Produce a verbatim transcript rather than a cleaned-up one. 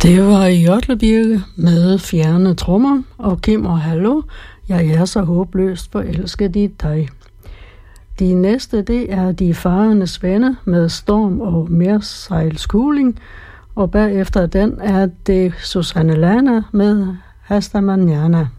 Det var Jodlebirke med fjerne trommer og Kim og Hallo, jeg er så håbløst forelsket i dig. De næste, det er De farendes venner med Storm og Mersejlskugling, og bagefter den er det Susanne Lana med Hasta Mañana.